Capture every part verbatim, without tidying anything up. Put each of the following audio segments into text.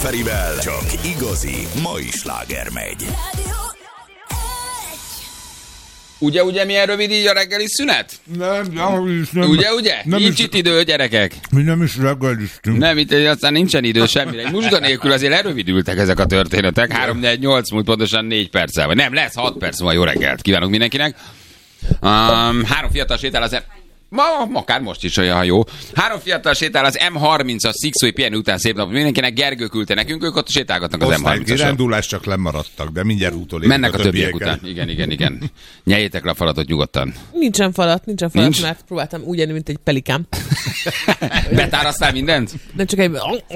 Ferivel csak igazi mai sláger megy. Ugye, ugye milyen rövid így a reggeli szünet? Nem, nem, nem. Ugye, ugye? Nem Nincs is, itt idő, gyerekek. mi nem is reggeliztünk. Nem, itt aztán nincsen idő semmire. Egy muzsga nélkül azért lerövidültek ezek a történetek. három négy nyolc múlt pontosan négy perccel. Vagy nem, lesz hat perc, van jó reggelt. Kívánok mindenkinek. Um, három fiatal sétál az... Ma, akár most is olyan jó. Három fiatal sétál az M harmincas szikszói pihenő után szép napot mindenkinek. Gergő küldte nekünk, ők ott sétálgatnak az M harmincas. Kirándulás csak lemaradtak, de mindjárt utolérjük. Mennek a, a többiek után. Igen, igen, igen. Nyeljétek le a falatot nyugodtan. Nincsen falat, nincsen falat, Nincs? mert próbáltam úgy enni, mint egy pelikán. Betárasztál mindent? Nem csak egy...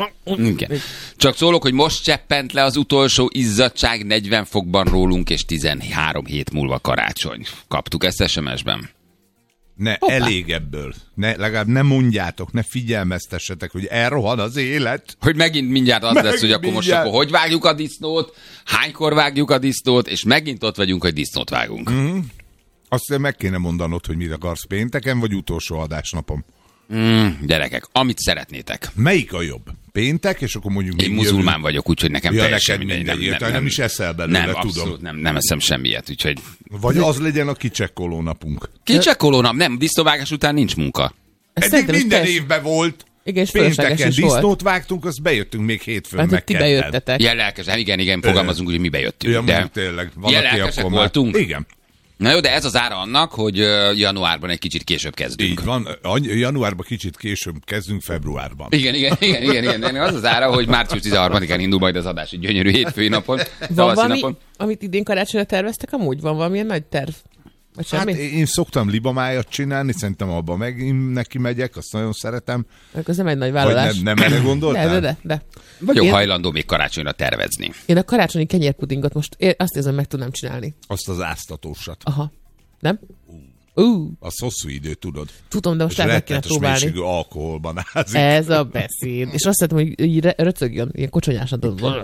Igen. Csak szólok, hogy most cseppent le az utolsó izzadság negyven fokban rólunk, és tizenhárom hét múlva karácsony. Kaptuk ezt es em es-ben. Ne, Hoppá. elég ebből. Ne, legalább ne mondjátok, ne figyelmeztessetek, hogy elrohan az élet. Hogy megint mindjárt az Megint lesz, hogy akkor most mindjárt. akkor hogy vágjuk a disznót, hánykor vágjuk a disznót, és megint ott vagyunk, hogy disznót vágunk. Mm. Azt meg kéne mondanod, hogy mit akarsz pénteken, vagy utolsó adásnapom. Mm, gyerekek, amit szeretnétek. Melyik a jobb? Péntek, és akkor mondjuk... Én muzulmán jövő... vagyok, úgyhogy nekem ja, teljesen mindegy. mindegy. Nem, nem, nem, nem is eszel belőle, nem, tudom. abszolút nem, nem eszem semmiet, úgyhogy... Vagy az legyen a kicsekkoló napunk. Kicsekkoló nap, nem, disznóvágás után nincs munka. Eddig minden teljes... évben volt. Igen, és pénteken is disznót volt. vágtunk, azt bejöttünk még hétfőn mert meg ti kedden. bejöttetek. Ilyen lelkesen, igen, igen, fogalmazunk, hogy mi bejöttünk. Ja, de... tényleg. Ilyen lelkesek voltunk. Igen. Na jó, de ez az ára annak, hogy januárban egy kicsit később kezdünk. Így van, januárban kicsit később kezdünk, februárban. Igen, igen, igen, igen, igen. Az az ára, hogy március tizenharmadikán indul majd az adás, egy gyönyörű hétfői napon, Van valami, napon. amit idén karácsonyra terveztek amúgy? Van valamilyen nagy terv? Vagy semmi? Hát én szoktam libamájat csinálni, szerintem abban meg neki megyek, azt nagyon szeretem. Ez nem egy nagy vállalás. Vagy nem, nem erre gondoltál? De, de, de. de. Vagyok én, hajlandó még karácsonyra tervezni. Én a karácsonyi kenyérpudingot most én azt érzem, meg tudnám csinálni. Azt az áztatósat. Aha. Nem? Uh. Az hosszú idő, tudod. Tudom, de most lehet meg kéne próbálni. És rettenetes alkoholban ázik. Ez a beszéd. És azt szeretem, hogy így röcögjön, ilyen kocsonyásan.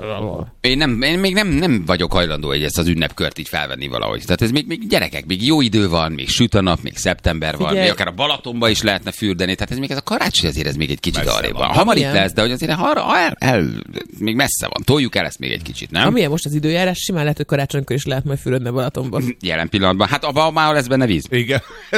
Én, nem, én még nem, nem vagyok hajlandó, hogy ezt az ünnepkört így felvenni valahogy. Tehát ez még, még gyerekek, még jó idő van, még süt a nap, még szeptember van, Figyelj. még akár a Balatonba is lehetne fürdeni. Tehát ez még ez a karácsony azért ez még egy kicsit Messze arrébb van. van. Hamar itt Amilyen. lesz, de hogy azért ha, el, el, még messze van. Toljuk el ezt még egy kicsit, nem? Amilyen most az időjárás, simán lehet, hogy karácsonykor is lehet majd fürödni Balatonban. Jelen pillanatban. Hát abban már lesz benne víz. Igen.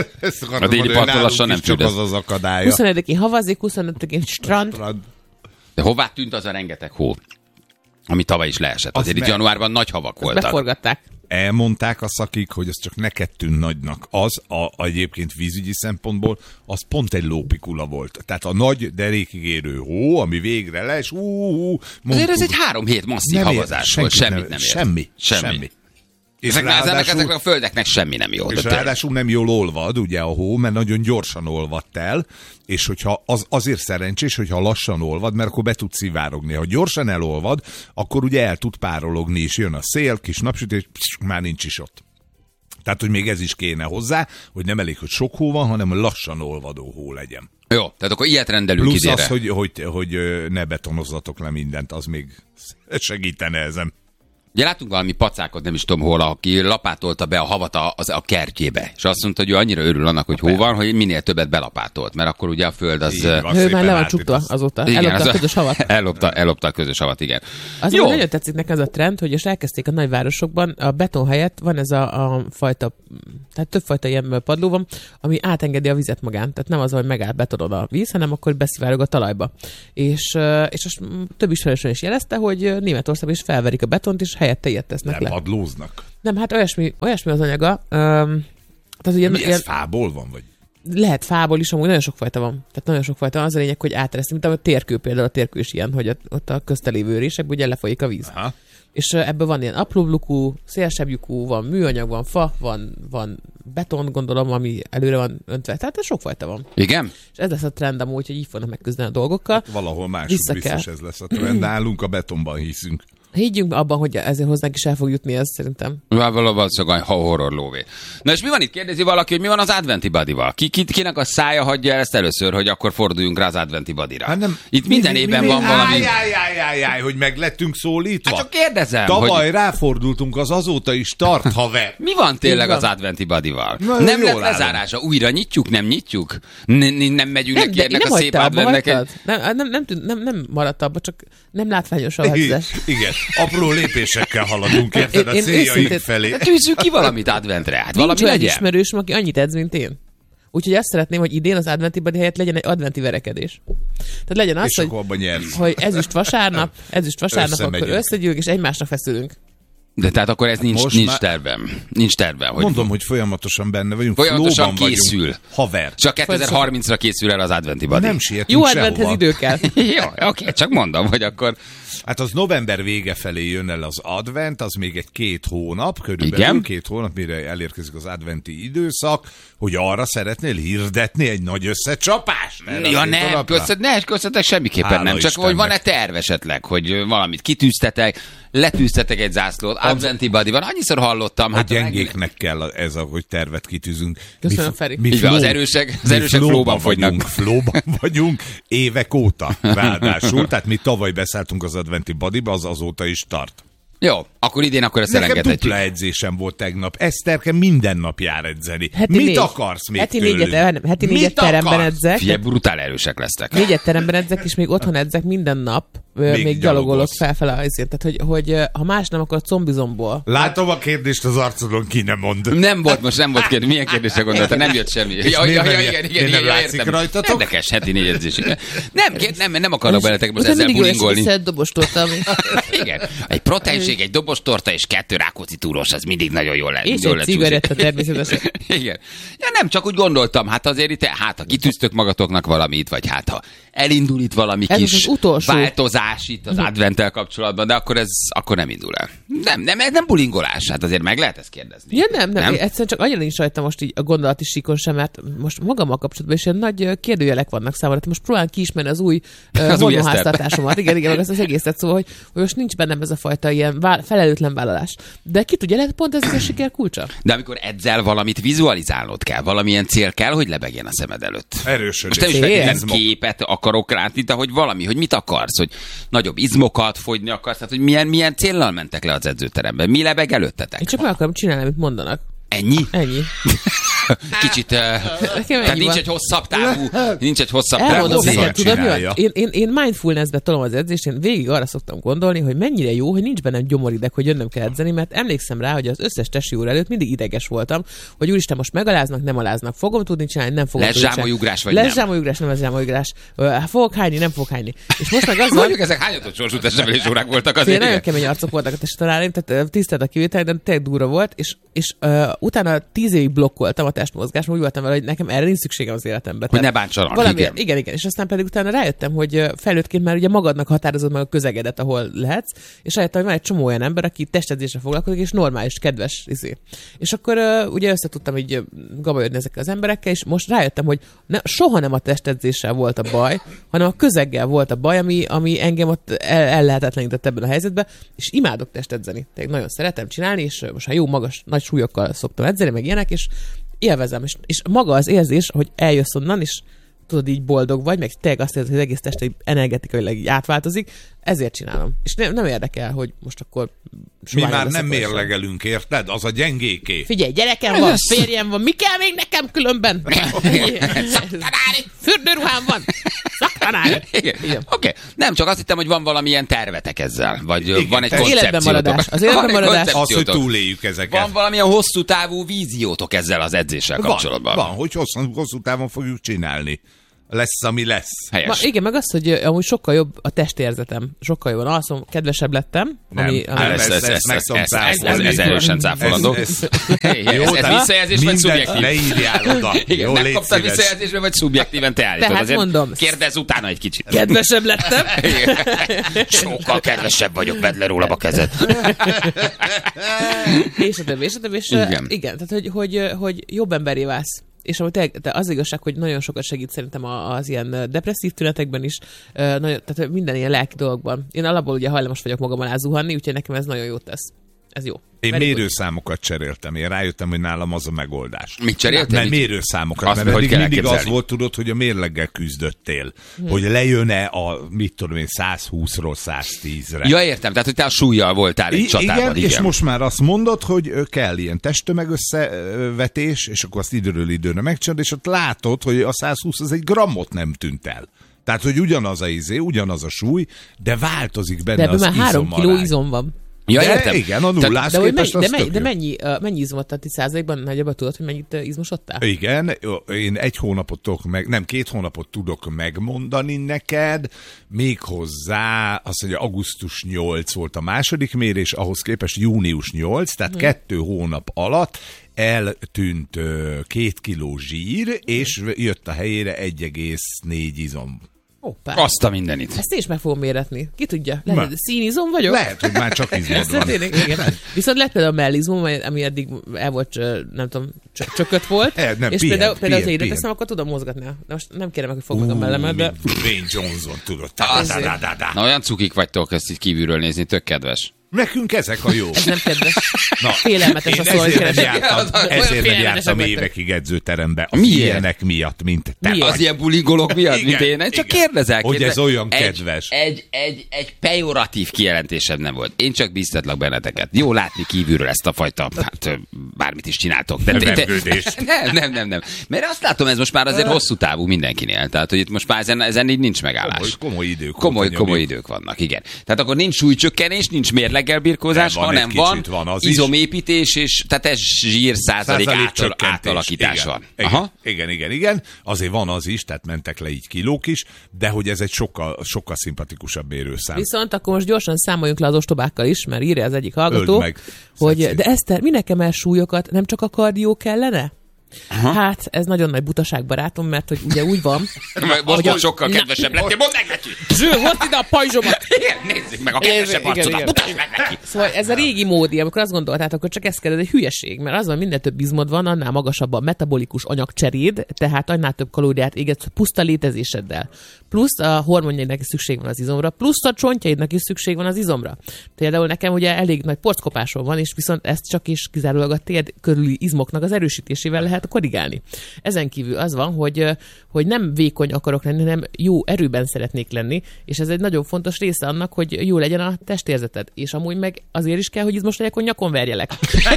A déli parton lassan nem csak fürdesz. az az akadálya. huszonegyedikén havazik, huszonötödikén strand. De hová tűnt az a rengeteg hó? Ami tavaly is leesett. Azért Az itt me- januárban nagy havak voltak. Beforgatták. Elmondták a szakik, hogy ez csak neked tűn nagynak. Az a, a egyébként vízügyi szempontból, az pont egy lópikula volt. Tehát a nagy derékig érő hó, ami végre les, ú, ú, Azért ez egy három hét masszív Nem ér- havazás volt. senkit Semmit nem- nem ért. semmi, Semmi. semmi. És Ezeknek, ezeknek, ráadásul, ezeknek a földeknek semmi nem jó. és de tényleg. ráadásul nem jól olvad, ugye a hó, mert nagyon gyorsan olvadt el, és hogyha az, azért szerencsés, hogyha lassan olvad, mert akkor be tud szivárogni. Ha gyorsan elolvad, akkor ugye el tud párologni, és jön a szél, kis napsütés, psz, már nincs is ott. Tehát, hogy még ez is kéne hozzá, hogy nem elég, hogy sok hó van, hanem lassan olvadó hó legyen. Jó, tehát akkor ilyet rendelünk Plusz idénre. az, hogy, hogy, hogy ö, ne betonozzatok le mindent, az még segítene ezen. Ugye látunk valami pacákot, nem is tudom hol, aki lapátolta be a havat a, az, a kertjébe. És azt mondta, hogy ő annyira örül annak, hogy hó van, hogy minél többet belapátolt, mert akkor ugye a föld az... Így van. Ő szépen már le van átít csukva azt. azóta. Igen, Ellopta az a közös havat. Ellopta, ellopta a közös havat, igen. Azon Jó. nagyon tetszik nekem ez a trend, hogy most elkezdték a nagyvárosokban, a beton helyett van ez a, a fajta, tehát többfajta ilyen padló van, ami átengedi a vizet magán. Tehát nem az, hogy megáll betonod a víz, hanem akkor beszivárog a talajba. És, ö, és most több ismerősön is jelezte, hogy Németországban is felverik a betont, és helyette ilyet tesznek Nem le. padlóznak. Nem, hát olyasmi, olyasmi az anyaga. Öm, tehát ugye Mi ilyen, ez fából van, vagy? lehet fából is, amúgy nagyon sok fajta van. Tehát nagyon sok fajta van. Az a lényeg, hogy átereszti, mint a térkő például, a térkő is ilyen, hogy a, ott a köztelévő résekből ugye lefolyik a víz. Aha. És ö, ebből van ilyen apró lyukú, szélesebb lyukú, van műanyag, van fa, van, van beton, gondolom, ami előre van öntve. Tehát ez sok fajta van. Igen? És ez lesz a trend amúgy, hogy így fognak megküzdeni a dolgokkal. Valahol máshogy Vissza biztos kell. ez lesz a trend. Nálunk a betonban hiszünk. Higgyünk abban, hogy ezért hozzánk is el fog jutni, ez szerintem. Valóban szögany, ha horror lóvé. Na és mi van itt? Kérdezi valaki, hogy mi van az adventi budival? Ki, ki, kinek a szája hagyja el ezt először, hogy akkor forduljunk rá az adventi budira? Hát nem, itt minden mi, évben mi, mi, van valami... Ájjájjájjájjáj, hogy meg lettünk szólítva. Hát csak kérdezem. Tavaly hogy... ráfordultunk, az azóta is tart, haver. Mi van tényleg az adventi budival? Na, nem lett állom. lezárása? Újra nyitjuk, nem nyitjuk? N- nem megyünk Nem, neki ennek nem a szép adventnek? Egy... Nem, nem, nem, nem, nem maradt abba, csak nem látványos a vezetás. Igen, apró lépésekkel haladunk, érted, a céljaink felé. Hát tűzzük ki valamit adventre, hát valami Nincs olyan legyen. ismerősöm, aki annyit edz, mint én. Úgyhogy azt szeretném, hogy idén az adventi budi helyett legyen egy adventi verekedés. Tehát legyen az, és hogy, hogy ezüst vasárnap, ezüst vasárnap akkor összegyűlünk, és egymásnak feszülünk. De tehát akkor ez nincs, nincs már... tervem. Nincs tervem. Hogy Mondom, hogy folyamatosan benne vagyunk. Folyamatosan készül. Vagyunk. Haver. Csak kétezer-harmincra készül el az adventi budi. Nem sietünk Jó adventhez idő kell. Jó, oké, csak mondom, hogy akkor... Hát az november vége felé jön el az advent, az még egy két hónap, körülbelül igen? két hónap, mire elérkezik az adventi időszak, hogy arra szeretnél hirdetni egy nagy összecsapást? Ja nem, köszönet, ne, köszönetek semmiképpen Hála nem, csak Istennek. Hogy van-e terv esetleg, hogy valamit kitűztetek, letűztetek egy zászlót, adventi budi van, annyiszor hallottam. A hát gyengéknek meg... kell ez, hogy tervet kitűzünk. Köszönöm, Feri. Mi, flow, az erősek, az erősek flóban fogynak. Flóban vagyunk évek óta, ráadásul, tehát mi tavaly beszálltunk az adventi budiba, az azóta is tart. Jó, akkor idén akkor ezt Nekem elengedhetjük. dupla edzésem volt tegnap. Eszterke minden nap jár edzeni. Heti Mit négy. akarsz még heti tőlünk? Négyet, heti négyet teremben edzek. Figyelj, brutál erősek lesztek. Négyet teremben edzek, és még otthon edzek minden nap. Még, még gyalogolok felfele azért. Tehát, hogy, hogy ha más nem, akkor a combizomból. Látom a kérdést az arcodon, ki nem mond. Nem volt most, nem volt kérdés. Milyen kérdésre gondolta? Nem jött semmi. Ja, ja, ja, igen, igen, nem igen, látszik értem. rajtatok? Érdekes, heti négy edzés. Nem, nem, nem akarok beletek most Utána ezzel bulingolni. mindig olyan dobostorta, ami... Igen. Egy proteinség, egy dobostorta és kettő rákóczi túros, az mindig nagyon jól lehet. És egy cigaretta természetesen. Igen. Ja, nem, csak úgy gondoltam, hát azért itt, hát ha kitűztök magatoknak valamit, vagy hát ha elindul itt valami ez kis változás itt az uh-huh. adventtel kapcsolatban, de akkor ez akkor nem indul el. Nem, nem, ez nem bulingolás, hát azért meg lehet ezt kérdezni. Ja, nem, nem, nem? Egyszerűen csak annyira nincs rajta most így a gondolati síkon sem, mert most magammal kapcsolatban is ilyen nagy kérdőjelek vannak számomra. Most próbálom kiismerni az új uh, hormonháztartásomat. Igen, igen, az, az egészet szóval, hogy, hogy most nincs bennem ez a fajta ilyen vál, felelőtlen vállalás. De ki tudja, lehet pont ez a siker kulcsa. De amikor edzel valamit, vizualizálnod kell, valamilyen cél kell, hogy lebegjen a szemed előtt. Erősödés. Most nem is egy képet akarok látni, de hogy valami, hogy mit akarsz, hogy nagyobb izmokat fogyni akarsz, tehát hogy milyen, milyen céllal mentek le az edzőteremben, mi lebeg előttetek? Én csak meg akarom csinálni, amit mondanak. Ennyi? Ennyi. Kicsit, uh, tehát nincs van. egy hosszabb távú, nincs egy hosszabb Elmondom távú. neked, tudod mi van? Én, én, én mindfulness-be tolom az edzést, én végig arra szoktam gondolni, hogy mennyire jó, hogy nincs bennem gyomorideg, hogy jönnöm kell edzeni, mert emlékszem rá, hogy az összes testi óra előtt mindig ideges voltam, hogy úristen, most megaláznak, nem aláznak, fogom tudni csinálni, nem fogom tudni csinálni. Lesz zsámolyugrás, vagy nem? Lesz zsámolyugrás, nem lesz zsámolyugrás. Fogok hányni, nem fogok hányni. És most meg az van... Mondjuk ezek hányatott sorsú testnevelés órák voltak azért. Nagyon kemény arcok voltak a testtanáraim, tehát tisztelt a kivétel, de tényleg durva volt, és, és uh, utána tíz évig blokkoltam a testmozgást, úgy voltam vele, hogy nekem erre nincs szükségem az életemben. Hogy ne bántsanak. Valami, igen. igen, igen. És aztán pedig utána rájöttem, hogy felnőttként már ugye magadnak határozod meg a közegedet, ahol lehetsz, és rájöttem, hogy van egy csomó olyan ember, aki testedzésre foglalkozik, és normális, kedves izé. És akkor uh, ugye összetudtam így gabajodni ezekkel az emberekkel, és most rájöttem, hogy ne, soha nem a testedzéssel volt a baj, hanem a közeggel volt a baj, ami, ami engem ott el, el lehetetlenített ebben a helyzetben, és imádok testedzeni. Tehát nagyon szeretem csinálni, és most ha jó magas, nagy súlyokkal szoktam edzeni, meg ilyenek, és élvezem, és, és maga az érzés, hogy eljössz onnan, és tudod, így boldog vagy, meg tényleg azt érzed, hogy az egész tested energetikailag így átváltozik, ezért csinálom. És nem, nem érdekel, hogy most akkor... Mi már nem mérlegelünk, érted? Az a gyengéké. Figyelj, gyerekem van, férjem van, mi kell még nekem különben? Szaktanári! Fürdőruhám van! Szaktanári! Oké, okay. Nem, csak azt hittem, hogy van valamilyen tervetek ezzel, vagy igen, van egy koncepciótok. Életben maradás. Az életben maradás. Az, hogy túléljük ezeket. Van valamilyen hosszú távú víziótok ezzel az edzéssel van, kapcsolatban. Van, hogy hosszú, hosszú távon fogjuk csinálni. Lesz, ami lesz. Helyes. Ma, igen, meg az, hogy amúgy sokkal jobb a testérzetem. Sokkal jobban alszom, kedvesebb lettem. Nem, ami, nem, ez, ez, ez, ez, ez, ez, ez erősen cáfolandó. Ez, ez, ez visszajelzés, vagy szubjektív? Ne írjál oda. Igen, nem kaptad visszajelzésben, vagy szubjektíven te állítod. Tehát mondom. Kérdezz utána egy kicsit. Kedvesebb lettem. Sokkal kedvesebb vagyok, vedd le rólam a kezed. És a többi, és a többi, és igen. igen, tehát hogy, hogy, hogy jobb emberé válsz. és amúgy tényleg, de az igazság, hogy nagyon sokat segít szerintem az ilyen depresszív tünetekben is, nagyon, tehát minden ilyen lelki dologban. Én alapból ugye hajlamos vagyok magam alá zuhanni, úgyhogy nekem ez nagyon jót tesz. Ez jó. Én Very mérőszámokat cseréltem. Én rájöttem, hogy nálam az a megoldás. Mit cseréltél? Nem, mérőszámokat, Azt, mert hogy eddig kell mindig az elképzelni. volt, tudod, hogy a mérleggel küzdöttél. Hmm. Hogy lejön-e a, mit tudom én, száz húszról száz tízre. Ja, értem, tehát hogy te a súlyjal voltál egy I- csatában. igen, Igen, és most már azt mondod, hogy kell ilyen testtömeg összevetés, és akkor azt időről időre megcsinálod, és ott látod, hogy a száz húsz az egy grammot nem tűnt el. Tehát, hogy ugyanaz a izé, ugyanaz a súly, de változik benne De ebből az már három kiló izomarány. izom van. Ja, De értem. igen, a Tehát- nullához De, hogy képest mennyi, az de, mennyi, tök de jó. mennyi, uh, mennyi izmot, tehát százalékban nagyjából tudod, hogy mennyit uh, izmosodtál? Igen, én egy hónapot tudok meg, nem, két hónapot tudok megmondani neked, méghozzá azt mondja, augusztus nyolc volt a második mérés, ahhoz képest június nyolc, tehát hmm. kettő hónap alatt eltűnt ö, két kiló zsír, és jött a helyére egy egész négy izom. Hoppá. Azt a mindenit. Ezt én is meg fogom méretni. Ki tudja? Lehet, Na. színizom vagyok? Lehet, hogy már csak izmod van. Tényleg, igen. Viszont lehet például a mellizmom, ami eddig el volt, nem tudom, csö- csökött volt. Eh, nem, és pihen, például, például ha pihen, ide pihen. teszem, akkor tudom mozgatni. De most nem kérem meg, hogy fogd meg a mellemet, de... Wayne Johnson, tudod. Da, da, da, da, da. Na, olyan cukik vagytok ezt így kívülről nézni, tök kedves. Nekünk ezek a jó. Ez nem kedves. Na, Félelmetes én a szó, hogy ezért nem keresek. jártam, Olyan ezért nem félelmetesek jártam vagytok. évekig edzőterembe. A Miért? ilyenek miatt, mint te. Miért? Az ilyen buligolok miatt, mint Igen, én? Csak igen. kérdezel. Hogy kérdezel. ez olyan egy, kedves. Egy, egy, egy pejoratív kijelentésed nem volt. Én csak bíztatlak benneteket. Jó látni kívülről ezt a fajta, hát ö, bármit is csináltok. De, de, de, Vergődést. nem, nem, nem, nem. Mert azt látom, ez most már azért hosszú távú mindenkinél. Tehát, hogy itt most már ezen, ezen így nincs megállás. Komoly, komoly idők. Komoly, óta komoly nyomjuk. idők vannak, igen. Tehát akkor nincs súlycsökkenés, nincs mérleggel birkózás, Nem, van hanem egy van, kicsit, van az is. izomépítés, és tehát ez zsír százalék, Százalék átal, csökkentés. átalakítás Igen. van. Igen, Aha. igen, igen, igen. Azért van az is, tehát mentek le így kilók is, de hogy ez egy sokkal, sokkal szimpatikusabb mérőszám. Viszont akkor most gyorsan számoljunk le az ostobákkal is, mert írja az egyik hallgató, Öld meg, hogy szexi. de Eszter, minek emel súlyokat, nem csak a kardió kellene? Aha. Hát, ez nagyon nagy butaság, barátom, mert hogy ugye úgy van. Most hogy a- most sokkal Na- kedvesebb lettél, mondd meg neki! Zső, hozd ide a pajzsomat! Igen, nézzük meg a kedvesebb Igen, arcodat, igen. mutasd meg neki! Szóval ez a régi módi, amikor azt gondoltátok, hogy csak ez kell, ez egy hülyeség, mert az van, minél több izmod van, annál magasabb a metabolikus anyagcseréd, tehát annál több kalóriát égetsz puszta létezéseddel. Plusz a hormonjaidnak is szükség van az izomra, plusz a csontjaidnak is szükség van az izomra. Például nekem ugye elég nagy porckopásom van, és viszont ezt csak is kizárólag a térd körüli izmoknak az erősítésével lehet korrigálni. Ezen kívül az van, hogy, hogy nem vékony akarok lenni, hanem jó erőben szeretnék lenni, és ez egy nagyon fontos része annak, hogy jó legyen a testérzeted. És amúgy meg azért is kell, hogy izmos legyek, hogy nyakon verjelek.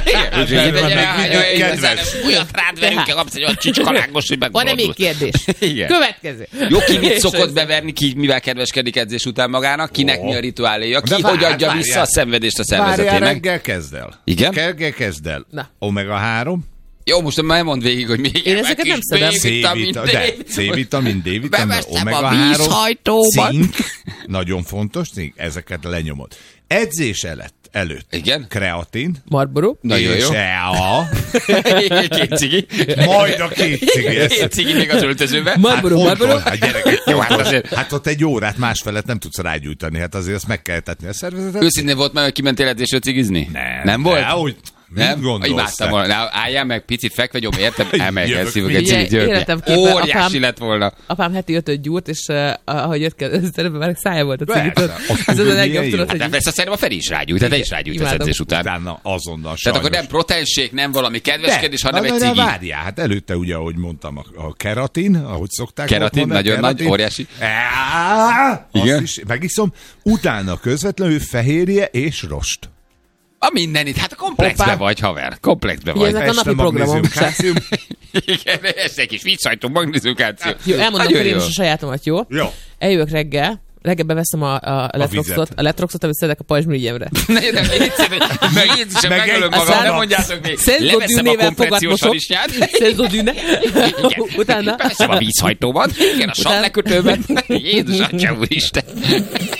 Kedves. Olyat rád verünk, Tehát. kapsz egy olyan csicskarágos, hogy Van-e még megfordul. kérdés? Igen. Következő. Jó, ki mit És szokott ez- beverni, ki mivel kedveskedik edzés után magának, kinek Ó. mi a rituáléja, De ki várj, hogy adja várjál. vissza a szenvedést a Várjál, szervezetének. reggel kezd el. Igen? Reggel kezd el. Na. omega három, Jó, most már mondd végig, hogy még Én ezeket nem szedem. C-vitamin, de C-vitamin, D-vitamin, Beveszem omega a három, vízhajtóban. cink, nagyon fontos, cink, ezeket lenyomod. Edzés előtt, előtt. Igen? Kreatin, Marlboro. Nagyon és jó. E A, Két cigi. majd a két cigi. Két cigi még az öltözőben. Marlboro, Hát Marlboro. fontos, hát gyerekek, Jó, hát fontos. azért- Hát ott egy órát másfelett nem tudsz rágyújtani, hát azért azt meg kell tetni a szervezetet. Őszintén volt már, hogy kimentél edzésre cigizni? Nem. Nem volt? Dehogy. Nem? Mit gondolsz Imádtam te? volna. Na, álljál meg, picit fekve gyom, érted? Elmegyek, Jövök, szívok egy figyelj, cigit, jövök. életemképpen Óriási apám- lett volna. Apám heti ötöt gyúrt, és uh, ahogy jött kell, először már szája volt a Persze. cigit. Azt Ez az tudod, a legjobb, milyen tudod, jó. hogy... Hát ezt a szerintem a Feri is rágyújt, tehát te is rágyújt az Imádom. edzés után. Utána azonnal Tehát akkor nem sajnos. proteinshake, nem valami kedveskedés, hanem Na, egy de cigi. várjál, hát előtte ugye, ahogy mondtam, a, a keratin, ahogy szokták Keratin, ott mondani, nagyon nagy, óriási. Á, Igen? Azt is megiszom. Utána közvetlenül fehérje és rost. A mindenit, hát komplexbe Hoppá. vagy, haver. Komplexbe Figyelj, vagy. ezek a Este napi programom. magnézium, kálcium. Igen, ez egy kis vízhajtó, magnéziumkáció. Jó, elmondom Nagyon fel én jó. is a sajátomat, jó? Jó. Eljövök reggel, reggel beveszem a, a, a letroxot, vizet. a letroxot, amit szedek a pajzsmirigyemre. Ne, nem, meg Jézusom, Meg megölöm egy- magam, aztán nem a mondjátok még. Szenzodűnével Leveszem a kompressziós fogatmosok. harisnyát. Szenzodűne. Utána... Beveszem a vízhajtóban, igen, a Utána- savlekötőben. Jézus, atya úristen.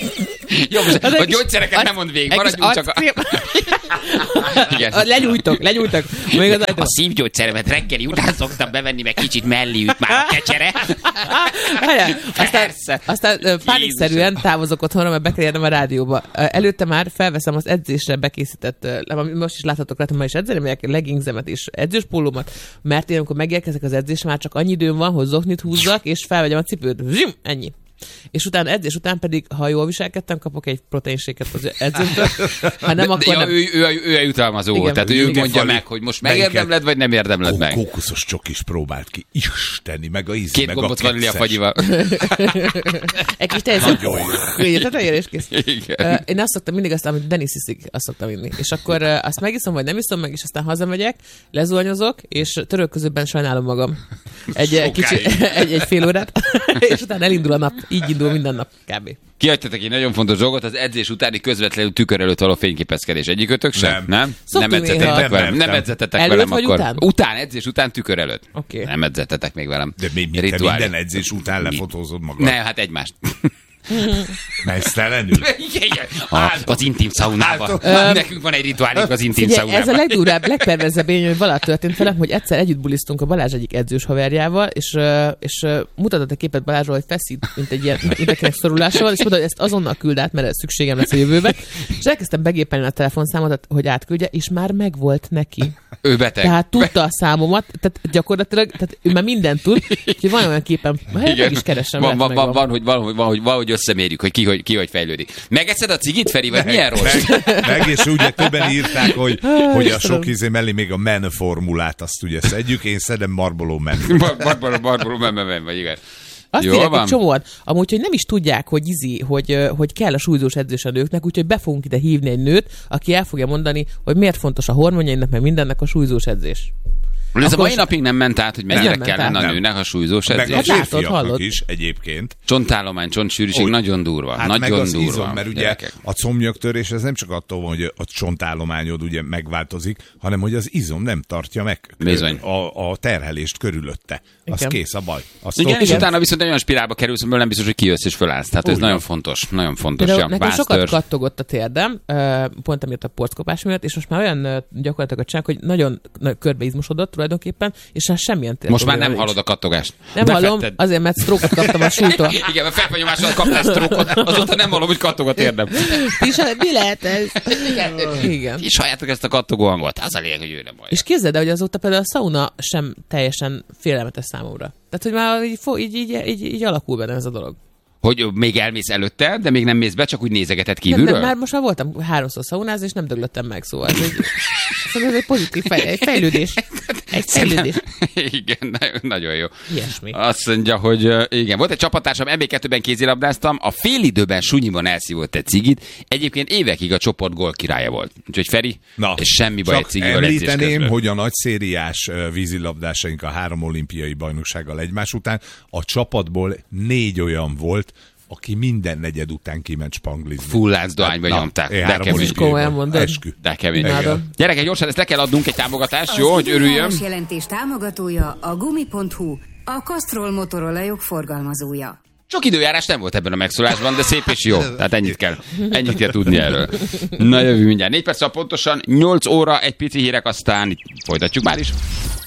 Jó, most Az a egy kis- gyógyszereket az- nem mond végig, egy kis maradjunk csak a... arckrém. Igen. A- Legyújtok, legyújtok. Még az A szívgyógyszeremet reggeli után szoktam bevenni, meg kicsit mellé üt már a kecsere. Várjál, aztán, Persze. aztán ö, pánikszerűen távozok otthonra, mert be kell érnem a rádióba. Ö, Előtte már felveszem az edzésre bekészített, ö, amit most is láthatok rá, ma is edzeni, melyek leggingzemet és edzős pólómat, mert én amikor megérkezek az edzésre, már csak annyi időm van, hogy zoknit húzzak, és felvegyem a cipőt. Zsim, ennyi. És utána edzés után pedig, ha jól viselkedtem, kapok egy proteinséket az edzőtől. Ha nem, De, akkor ja, nem. ő, ő, ő, ő a jutalmazó, Igen. tehát ő Igen, mondja Fali. meg, hogy most Melyiket? megérdemled, vagy nem érdemled Kó- meg. Kókuszos csokis próbált ki. Isteni, meg a íz, Két meg a gombot vanília kekszes. fagyival. Egy kis teljesen... Tetejére is kész. Igen. Ö, Én azt szoktam mindig, azt, amit Denis iszik, azt szoktam inni. És akkor ö, azt megiszom, vagy nem iszom meg, és aztán hazamegyek, lezuhanyozok, és török közöbben sajnálom magam. Egy, egy, kicsi, egy, egy fél órát, és utána elindul a nap. Így indul minden nap kb. Kihagytatok egy nagyon fontos dolgot, az edzés utáni közvetlenül tükör előtt való fényképezkedés. Egyikőtök sem? Nem. Nem? Szoktunk Nem edzetetek néha. velem? Nem Nem mertem. edzetetek Előtt velem vagy akkor? után? Után, edzés után tükör előtt. Oké. Nem edzetetek még velem. De mi, mi te Rituálé. minden edzés után lefotózod magad? Ne, hát egymást. Mesztelenül? Igen, igen. A, az intim szaunába. Nekünk van egy rituálunk az intim Figyelj, ez a szaunába. legdurább, legperverzebb élmény, hogy valaha történt velem, hogy egyszer együtt bulisztunk a Balázs egyik edzős haverjával, és, ö, és ö, mutatott egy képet Balázsról, hogy feszít, mint egy ilyen idegenek szorulásával, és mondta, hogy ezt azonnal küld át, mert ez szükségem lesz a jövőben. És elkezdtem begépelni a telefonszámot, hogy átküldje, és már megvolt neki. Ő beteg. Tehát tudta a számomat, tehát gyakorlatilag, tehát ő már mindent tud, úgyhogy van olyan képem, hát meg is keresem. Van, lehet van, megvan. van, hogy valahogy, valahogy, valahogy összemérjük, hogy ki hogy, ki hogy fejlődik. Megeszed a cigit, Feri, vagy milyen rossz? Meg, meg, és ugye többen írták, hogy, hogy a Istenem. sok izé mellé még a men formulát azt ugye szedjük, én szedem marboló men. Barbara, Barbara, nem, nem, nem, vagy igen. Azt Jól írják van. egy csomóan, amúgy, hogy nem is tudják, hogy izi, hogy, ö, hogy kell a súlyzós edzés a nőknek, úgyhogy be fogunk ide hívni egy nőt, aki el fogja mondani, hogy miért fontos a hormonjainak, meg mindennek a súlyzós edzés. Ez a Akkor mai s- napig nem ment át, hogy Ez mennyire nem ment kellene át. a nőnek a súlyzós Meg a edzés. Hát látod, férfiaknak hallod. is egyébként. Csontállomány, csontsűrűség Hogy- nagyon durva. Hát nagyon meg az durva. izom, mert ugye gyerekek. a combnyögtörés ez nem csak attól van, hogy a csontállományod ugye megváltozik, hanem hogy az izom nem tartja meg Bizony. a, a terhelést körülötte. Az Igen. kész a baj. Azt Igen, ott- és utána viszont egy olyan spirálba kerülsz, amiből nem biztos, hogy kijössz és fölállsz. Tehát ez Úgy nagyon van. fontos. Nagyon fontos. Például Ja, nekem sokat vásztörzs. kattogott a térdem, ö, pont amiatt a porckopás miatt, és most már olyan ö, gyakorlatilag csinálok, hogy nagyon nagy körbeizmosodott tulajdonképpen, és már semmilyen tér Most már nem probléma hallod a kattogást. nincs. Nem hallom, Befetted. azért, mert sztrókot kaptam a súlytól. Igen, mert felfanyomással kaptál sztrókot, azóta nem hallom, hogy kattog a térdem. És mi lehet ez? Igen. És halljátok ezt a kattogó hangot. Az a lényeg, hogy ő nem hallja. És képzeld el, hogy azóta például a szauna sem teljesen félelmetes számomra. Tehát, hogy már így, fo- így, így, így, így alakul benne ez a dolog. Hogy még elmész előtte, de még nem mész be, csak úgy nézegeted Nem, kívülről? nem, már most már voltam háromszor szaunázni, és nem döglöttem meg, szóval ez egy, szóval ez egy pozitív fej, egy fejlődés. Egy fejlődés. Igen, nagyon, nagyon jó. Ilyesmi. Azt mondja, hogy uh, igen, volt egy csapattársam, em bé kettőben kézilabdáztam, a félidőben sunyiban elszívott egy cigit, egyébként évekig a csoport gól királya volt. Úgyhogy Feri, Na, és semmi baj egy csak cigivel edzés említeném, közben. hogy a nagy szériás ö, vízilabdásaink a három olimpiai bajnoksággal egymás után, a csapatból négy olyan volt, aki minden negyed után kiment spanglizni. Full dohányba Na, nyomták. én De három kemény. olimpiai Komolyan baj- mondod? Eskü. De kemény. Imádom. Gyerekek, gyorsan ezt le kell adnunk egy támogatást, Az jó, hogy örüljön. időjárás jelentés támogatója a gumi pont hu, a Castrol motorolajok forgalmazója. Sok időjárás nem volt ebben a megszólásban, de szép és jó. Tehát ennyit kell, ennyit kell tudni erről. Na jövő mindjárt. Négy perc pontosan, nyolc óra, egy pici hírek, aztán itt folytatjuk már is.